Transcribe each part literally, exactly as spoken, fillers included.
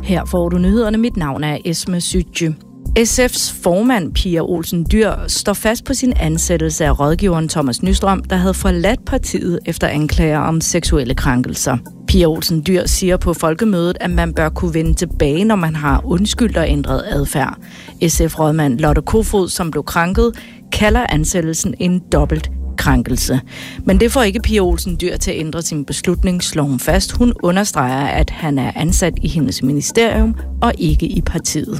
Her får du nyhederne. Mit navn er Esme Sytje. S F's formand, Pia Olsen Dyhr, står fast på sin ansættelse af rådgiveren Thomas Nystrøm, der havde forladt partiet efter anklager om seksuelle krænkelser. Pia Olsen Dyhr siger på folkemødet, at man bør kunne vende tilbage, når man har undskyldt og ændret adfærd. S F-rådmand Lotte Kofod, som blev krænket, kalder ansættelsen en dobbelt krænkelse. Men det får ikke Pia Olsen Dyhr til at ændre sin beslutning, slår hun fast. Hun understreger, at han er ansat i hendes ministerium og ikke i partiet.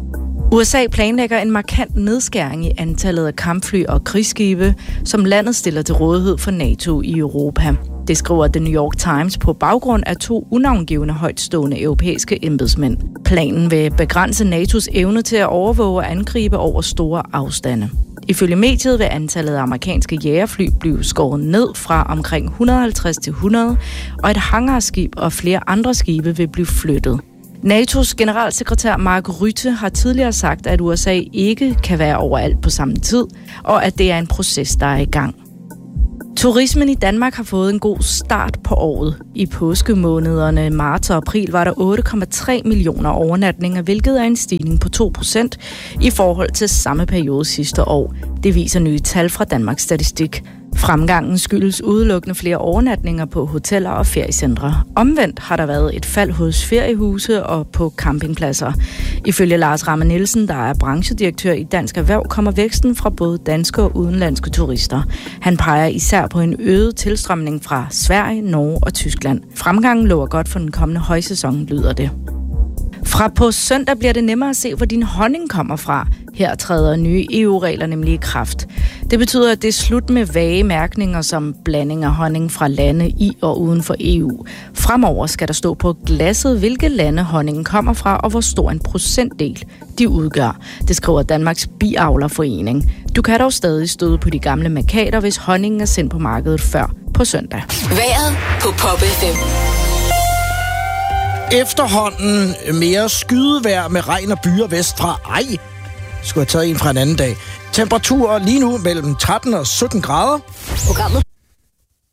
U S A planlægger en markant nedskæring i antallet af kampfly og krigsskibe, som landet stiller til rådighed for NATO i Europa. Det skriver The New York Times på baggrund af to unavngivne højtstående europæiske embedsmænd. Planen vil begrænse N A T O's evne til at overvåge og angribe over store afstande. Ifølge mediet vil antallet af amerikanske jagerfly blive skåret ned fra omkring et hundrede og halvtreds til hundrede, og et hangarskib og flere andre skibe vil blive flyttet. NATO's generalsekretær Mark Rutte har tidligere sagt, at U S A ikke kan være overalt på samme tid, og at det er en proces, der er i gang. Turismen i Danmark har fået en god start på året. I påskemånederne marts og april var der otte komma tre millioner overnatninger, hvilket er en stigning på to procent i forhold til samme periode sidste år. Det viser nye tal fra Danmarks Statistik. Fremgangen skyldes udelukkende flere overnatninger på hoteller og feriecentre. Omvendt har der været et fald hos feriehuse og på campingpladser. Ifølge Lars Ramme Nielsen, der er branchedirektør i Dansk Erhverv, kommer væksten fra både danske og udenlandske turister. Han peger især på en øget tilstrømning fra Sverige, Norge og Tyskland. Fremgangen lover godt for den kommende højsæson, lyder det. Fra på søndag bliver det nemmere at se, hvor din honning kommer fra. Her træder nye E U-regler nemlig i kraft. Det betyder, at det er slut med vage mærkninger som blanding af honning fra lande i og uden for E U. Fremover skal der stå på glasset, hvilke lande honningen kommer fra, og hvor stor en procentdel de udgør. Det skriver Danmarks Biavlerforening. Du kan dog stadig støde på de gamle mærkater, hvis honningen er sendt på markedet før på søndag. Vejret på Pop F M. Efterhånden mere skydevejr med regn og byer vestfra. Ej, skulle have taget en fra en anden dag. Temperaturer lige nu mellem tretten og sytten grader. Programmet